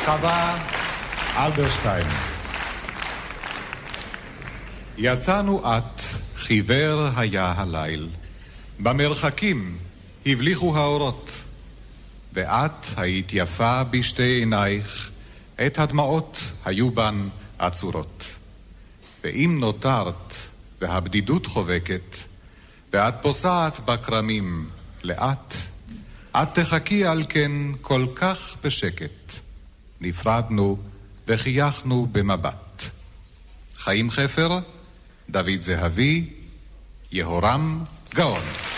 חווה אלברשטיין. יצאנו את, חיוור היה הליל, במרחקים הבליחו האורות, ואת היית יפה בשתי עינייך, את הדמעות היו בן עצורות. ואם נותרת והבדידות חובקת, ואת פוסעת בקרמים לאט, את תחכי על כן כל כך בשקט. נפרדנו וחייכנו במבט. חיים חפר, דוד זהבי, יהורם גאון.